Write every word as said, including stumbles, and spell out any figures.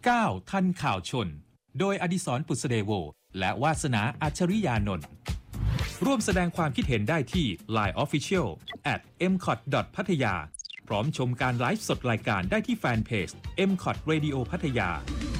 เก้าทันข่าวชนโดยอดิศรปุษเดโวและวาสนาอัจฉริยานนท์ร่วมแสดงความคิดเห็นได้ที่ ไลน์ Official แอท เอ็ม คอท ดอท พัทยาพร้อมชมการไลฟ์สดรายการได้ที่แฟนเพจ เอ็ม คอท Radio พัทยา